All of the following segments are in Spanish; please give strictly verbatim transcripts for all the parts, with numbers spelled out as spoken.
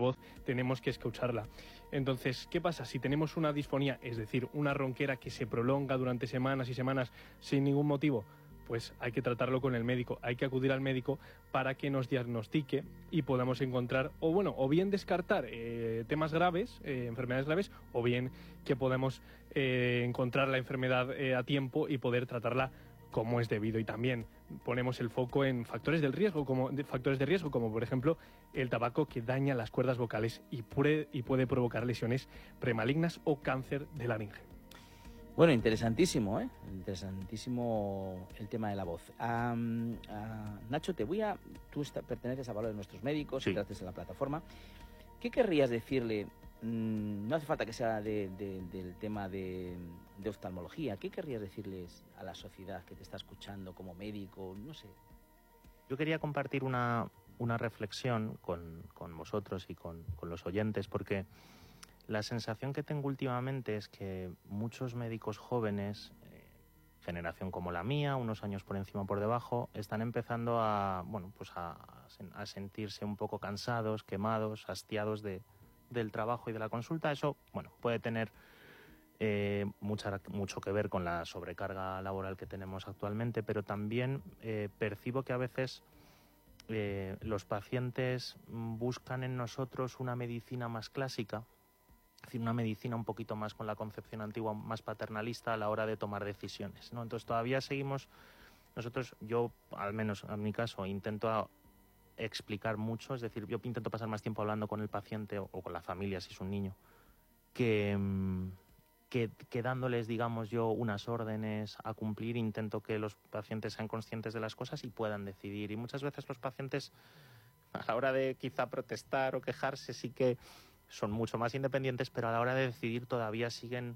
voz tenemos que escucharla. Entonces, ¿qué pasa? Si tenemos una disfonía, es decir, una ronquera que se prolonga durante semanas y semanas sin ningún motivo, pues hay que tratarlo con el médico, hay que acudir al médico para que nos diagnostique y podamos encontrar, o bueno, o bien descartar eh, temas graves, eh, enfermedades graves, o bien que podamos eh, encontrar la enfermedad eh, a tiempo y poder tratarla como es debido. Y también ponemos el foco en factores del riesgo, como de, factores de riesgo, como por ejemplo el tabaco, que daña las cuerdas vocales y puede, y puede provocar lesiones premalignas o cáncer de laringe. Bueno, interesantísimo, ¿eh? Interesantísimo el tema de la voz. Um, uh, Nacho, te voy a... Tú está, perteneces a Valores Nuestros Médicos, sí. trates en la plataforma. ¿Qué querrías decirle? Mm, no hace falta que sea de, de, del tema de, de oftalmología. ¿Qué querrías decirles a la sociedad que te está escuchando como médico? No sé. Yo quería compartir una, una reflexión con, con vosotros y con, con los oyentes, porque la sensación que tengo últimamente es que muchos médicos jóvenes, eh, generación como la mía, unos años por encima o por debajo, están empezando a, bueno, pues a, a sentirse un poco cansados, quemados, hastiados de, del trabajo y de la consulta. Eso, bueno, puede tener eh, mucha, mucho que ver con la sobrecarga laboral que tenemos actualmente, pero también eh, percibo que a veces eh, los pacientes buscan en nosotros una medicina más clásica, es decir, una medicina un poquito más con la concepción antigua, más paternalista a la hora de tomar decisiones, ¿no? Entonces todavía seguimos, nosotros, yo al menos en mi caso, intento explicar mucho, es decir, yo intento pasar más tiempo hablando con el paciente o, o con la familia si es un niño, que, que, que dándoles, digamos yo, unas órdenes a cumplir. Intento que los pacientes sean conscientes de las cosas y puedan decidir. Y muchas veces los pacientes, a la hora de quizá protestar o quejarse, sí que son mucho más independientes, pero a la hora de decidir todavía siguen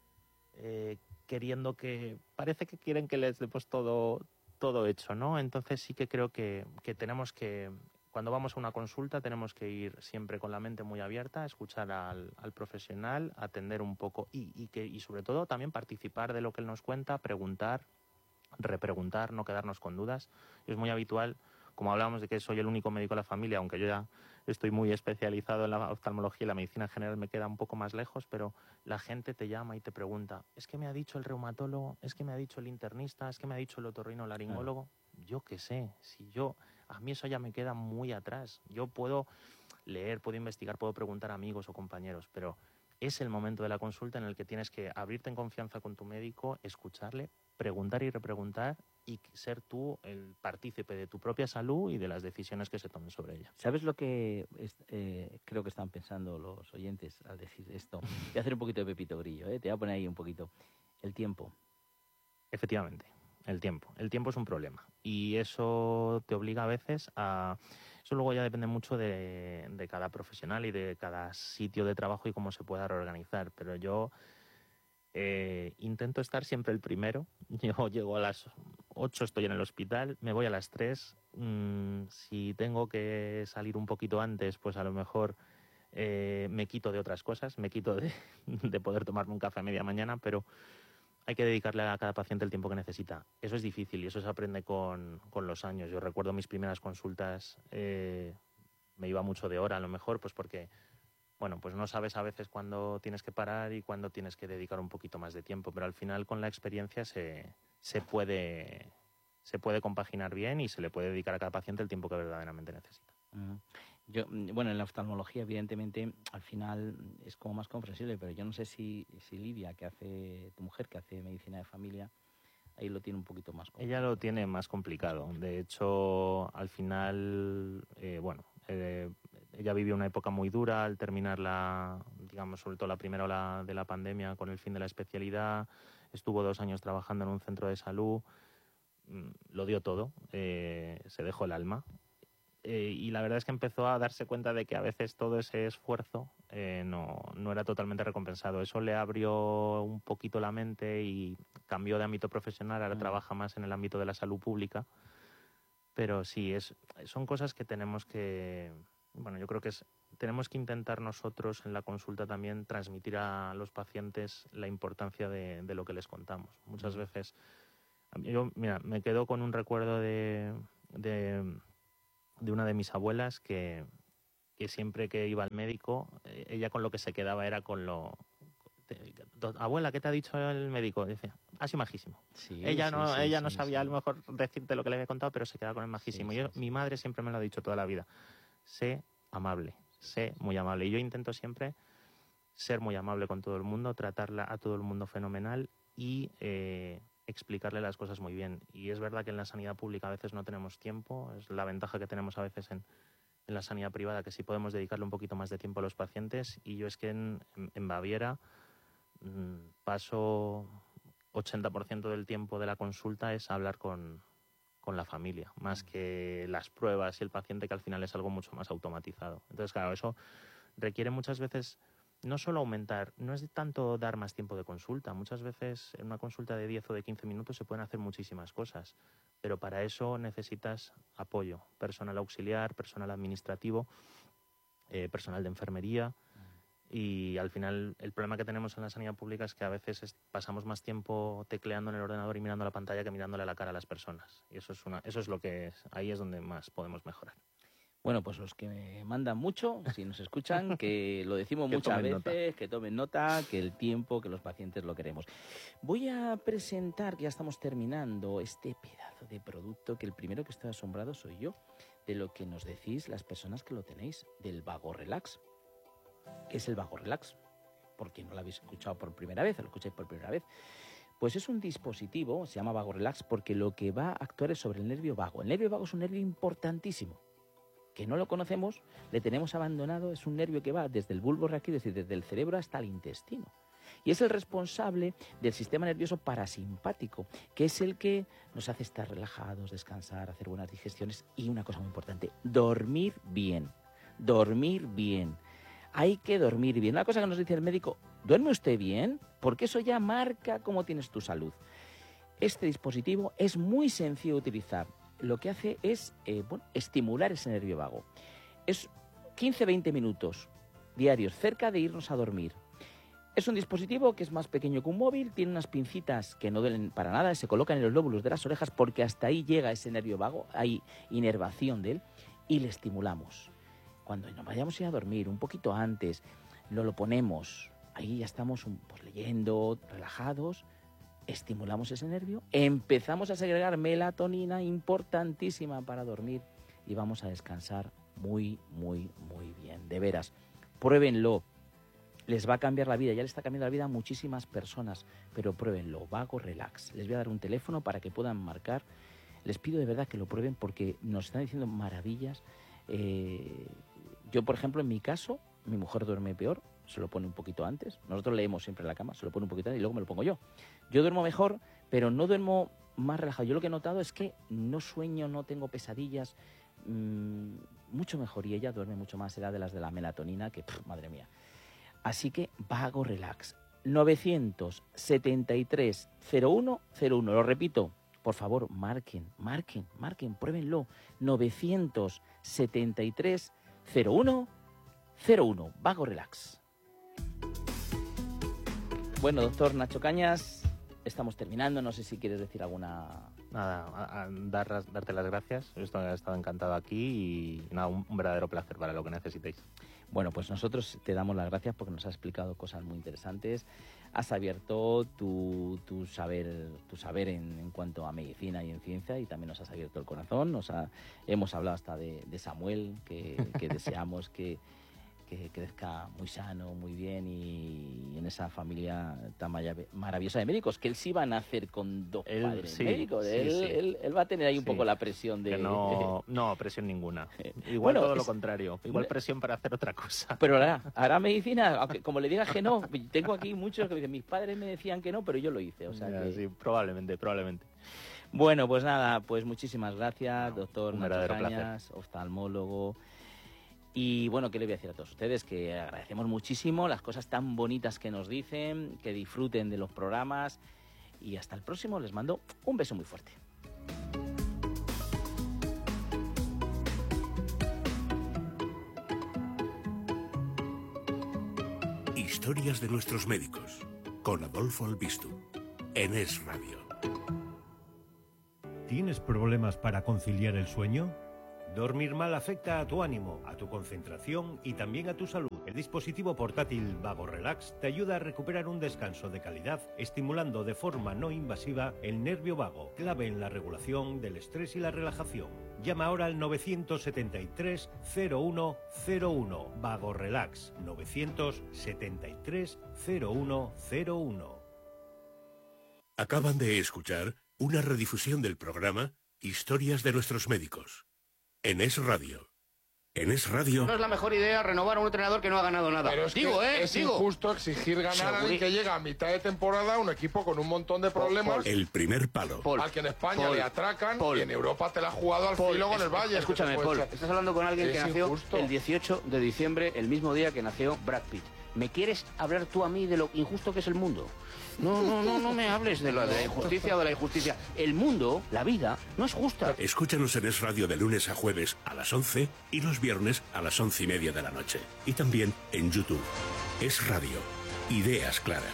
eh, queriendo que... Parece que quieren que les demos todo, todo hecho, ¿no? Entonces sí que creo que, que tenemos que... Cuando vamos a una consulta tenemos que ir siempre con la mente muy abierta, escuchar al, al profesional, atender un poco y, y, que, y sobre todo también participar de lo que él nos cuenta, preguntar, repreguntar, no quedarnos con dudas. Es muy habitual, como hablábamos de que soy el único médico de la familia, aunque yo ya estoy muy especializado en la oftalmología y la medicina general me queda un poco más lejos, pero la gente te llama y te pregunta, es que me ha dicho el reumatólogo, es que me ha dicho el internista, es que me ha dicho el otorrinolaringólogo. Claro. Yo qué sé, si yo, a mí eso ya me queda muy atrás. Yo puedo leer, puedo investigar, puedo preguntar a amigos o compañeros, pero es el momento de la consulta en el que tienes que abrirte en confianza con tu médico, escucharle, preguntar y repreguntar y ser tú el partícipe de tu propia salud y de las decisiones que se tomen sobre ella. ¿Sabes lo que es, eh, creo que están pensando los oyentes al decir esto? Voy a hacer un poquito de Pepito Grillo, ¿eh? Te voy a poner ahí un poquito. El tiempo. Efectivamente, el tiempo. El tiempo es un problema y eso te obliga a veces a... Eso luego ya depende mucho de, de cada profesional y de cada sitio de trabajo y cómo se pueda reorganizar, pero yo... Eh, intento estar siempre el primero. Yo llego a las ocho, estoy en el hospital, me voy a las tres. Mm, si tengo que salir un poquito antes, pues a lo mejor eh, me quito de otras cosas, me quito de, de poder tomarme un café a media mañana, pero hay que dedicarle a cada paciente el tiempo que necesita. Eso es difícil y eso se aprende con, con los años. Yo recuerdo mis primeras consultas, eh, me iba mucho de hora a lo mejor, pues porque... Bueno, pues no sabes a veces cuándo tienes que parar y cuándo tienes que dedicar un poquito más de tiempo, pero al final con la experiencia se, se puede, se puede compaginar bien y se le puede dedicar a cada paciente el tiempo que verdaderamente necesita. Uh-huh. Yo, bueno, en la oftalmología evidentemente al final es como más comprensible, pero yo no sé si, si Lidia, que hace, tu mujer que hace medicina de familia, ahí lo tiene un poquito más complicado. Ella lo tiene más complicado. De hecho, al final, eh, bueno, eh, ella vivió una época muy dura al terminar la, digamos, sobre todo la primera ola de la pandemia con el fin de la especialidad. Estuvo dos años trabajando en un centro de salud. Lo dio todo. Eh, se dejó el alma. Eh, y la verdad es que empezó a darse cuenta de que a veces todo ese esfuerzo eh, no, no era totalmente recompensado. Eso le abrió un poquito la mente y cambió de ámbito profesional. Ahora mm. trabaja más en el ámbito de la salud pública. Pero sí, es, son cosas que tenemos que... Bueno, yo creo que es, tenemos que intentar nosotros en la consulta también transmitir a los pacientes la importancia de, de lo que les contamos. Muchas mm. veces... Yo, mira, me quedo con un recuerdo de... de de una de mis abuelas que, que siempre que iba al médico, eh, ella con lo que se quedaba era con lo... te- abuela, ¿qué te ha dicho el médico? Dice, ha sido majísimo. Sí, ella sí, no, sí, ella sí, no sabía sí. a lo mejor decirte lo que le había contado, pero se quedaba con el majísimo. Sí, Yo, sí, sí. Mi madre siempre me lo ha dicho toda la vida. Sé amable, sé muy amable. Y yo intento siempre ser muy amable con todo el mundo, tratarla a todo el mundo fenomenal y eh, explicarle las cosas muy bien. Y es verdad que en la sanidad pública a veces no tenemos tiempo, es la ventaja que tenemos a veces en, en la sanidad privada, que sí podemos dedicarle un poquito más de tiempo a los pacientes. Y yo es que en, en, en Baviera mmm, paso ochenta por ciento del tiempo de la consulta es hablar con, con la familia, más que las pruebas y el paciente, que al final es algo mucho más automatizado. Entonces, claro, eso requiere muchas veces no solo aumentar, no es tanto dar más tiempo de consulta. Muchas veces en una consulta de diez o de quince minutos se pueden hacer muchísimas cosas, pero para eso necesitas apoyo, personal auxiliar, personal administrativo, eh, personal de enfermería. Y al final el problema que tenemos en la sanidad pública es que a veces es, pasamos más tiempo tecleando en el ordenador y mirando la pantalla que mirándole a la cara a las personas. Y eso es, una, eso es lo que es, ahí es donde más podemos mejorar. Bueno, pues los que me mandan mucho, si nos escuchan, que lo decimos Que muchas tomen veces, nota. que tomen nota, que el tiempo, que los pacientes lo queremos. Voy a presentar, que ya estamos terminando, este pedazo de producto que el primero que estoy asombrado soy yo, de lo que nos decís las personas que lo tenéis, del Vago Relax. ¿Qué es el Vago Relax? Porque no lo habéis escuchado por primera vez, o lo escucháis por primera vez. Pues es un dispositivo, se llama Vago Relax, porque lo que va a actuar es sobre el nervio vago. El nervio vago es un nervio importantísimo, que no lo conocemos, le tenemos abandonado, es un nervio que va desde el bulbo raquídeo, es decir, desde el cerebro hasta el intestino. Y es el responsable del sistema nervioso parasimpático, que es el que nos hace estar relajados, descansar, hacer buenas digestiones y una cosa muy importante, dormir bien, dormir bien. Hay que dormir bien. Una cosa que nos dice el médico, ¿duerme usted bien? Porque eso ya marca cómo tienes tu salud. Este dispositivo es muy sencillo de utilizar. Lo que hace es eh, bueno, estimular ese nervio vago. Es quince a veinte minutos diarios, cerca de irnos a dormir. Es un dispositivo que es más pequeño que un móvil, tiene unas pincitas que no duelen para nada, se colocan en los lóbulos de las orejas porque hasta ahí llega ese nervio vago, hay inervación de él y le estimulamos. Cuando nos vayamos a ir a dormir, un poquito antes, lo, lo ponemos, ahí ya estamos pues, leyendo, relajados, estimulamos ese nervio, empezamos a segregar melatonina, importantísima para dormir, y vamos a descansar muy, muy, muy bien. De veras, pruébenlo, les va a cambiar la vida, ya le está cambiando la vida a muchísimas personas, pero pruébenlo, Vago Relax. Les voy a dar un teléfono para que puedan marcar. Les pido de verdad que lo prueben porque nos están diciendo maravillas. Eh, yo, por ejemplo, en mi caso, mi mujer duerme peor, se lo pone un poquito antes. Nosotros leemos siempre en la cama, se lo pone un poquito antes y luego me lo pongo yo. Yo duermo mejor, pero no duermo más relajado. Yo lo que he notado es que no sueño, no tengo pesadillas, mmm, mucho mejor. Y ella duerme mucho más, edad de las de la melatonina, que, pff, madre mía. Así que Vago Relax, novecientos setenta y tres cero uno cero uno. Lo repito, por favor, marquen, marquen, marquen, pruébenlo. novecientos setenta y tres cero uno cero uno, Vago Relax. Bueno, doctor Nacho Cañas, estamos terminando. No sé si quieres decir alguna... Nada, a, a dar, darte las gracias. He estado encantado aquí y nada, un, un verdadero placer para lo que necesitéis. Bueno, pues nosotros te damos las gracias porque nos has explicado cosas muy interesantes. Has abierto tu, tu saber, tu saber en, en cuanto a medicina y en ciencia, y también nos has abierto el corazón. Nos ha, hemos hablado hasta de, de Samuel, que, que deseamos que, que crezca muy sano, muy bien, y en esa familia tan maravillosa de médicos, que él sí va a nacer con dos él, padres sí, médicos. Sí, él, sí. Él, él va a tener ahí un sí. poco la presión de... Que no, no, presión ninguna. Igual bueno, todo es... lo contrario. Igual presión para hacer otra cosa. Pero ahora, hará medicina, aunque, como le digas que no. Tengo aquí muchos que dicen, mis padres me decían que no, pero yo lo hice. O sea ya, que... Sí, probablemente, probablemente. Bueno, pues nada, pues muchísimas gracias, no, doctor Nacho Cañas, placer. oftalmólogo. Y bueno, ¿qué le voy a decir a todos ustedes? Que agradecemos muchísimo las cosas tan bonitas que nos dicen, que disfruten de los programas, y hasta el próximo. Les mando un beso muy fuerte. Historias de nuestros médicos, con Adolfo Albistu, en Es Radio. ¿Tienes problemas para conciliar el sueño? Dormir mal afecta a tu ánimo, a tu concentración y también a tu salud. El dispositivo portátil Vago Relax te ayuda a recuperar un descanso de calidad, estimulando de forma no invasiva el nervio vago, clave en la regulación del estrés y la relajación. Llama ahora al novecientos setenta y tres cero uno cero uno. Vago Relax, novecientos setenta y tres cero uno cero uno. Acaban de escuchar una redifusión del programa Historias de nuestros médicos. En Es Radio. En Es Radio. No es la mejor idea renovar a un entrenador que no ha ganado nada. Pero es digo, que ¿eh? es digo. injusto exigir ganar a alguien que llega a mitad de temporada a un equipo con un montón de problemas. El primer palo. Paul, al que en España Paul, le atracan Paul, y en Europa te la ha jugado al Paul, filo con es, el Bayern. Escúchame, Paul, estás hablando con alguien es que nació injusto. el dieciocho de diciembre, el mismo día que nació Brad Pitt. ¿Me quieres hablar tú a mí de lo injusto que es el mundo? No, no, no, no me hables de la, de la injusticia o de la injusticia. El mundo, la vida, no es justa. Escúchanos en Es Radio de lunes a jueves a las once y los viernes a las once y media de la noche. Y también en YouTube. Es Radio. Ideas claras.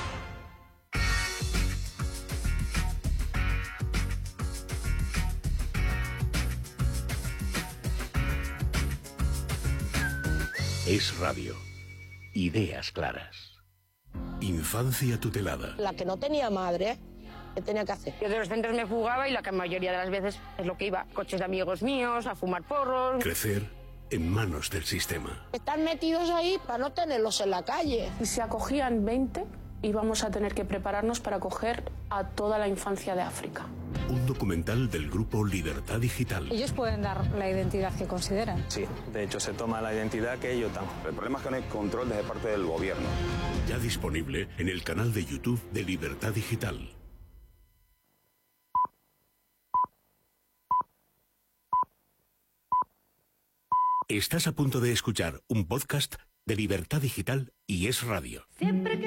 Es Radio. Ideas claras. Infancia tutelada. La que no tenía madre, ¿qué tenía que hacer? Yo de los centros me fugaba y la mayoría de las veces es lo que iba. Coches de amigos míos, a fumar porros. Crecer en manos del sistema. Están metidos ahí para no tenerlos en la calle. Y si acogían veinte, íbamos a tener que prepararnos para acoger a toda la infancia de África. Un documental del grupo Libertad Digital. Ellos pueden dar la identidad que consideran. Sí, de hecho se toma la identidad que ellos dan. El problema es que no hay control desde parte del gobierno. Ya disponible en el canal de YouTube de Libertad Digital. Estás a punto de escuchar un podcast de Libertad Digital y Es Radio. Siempre que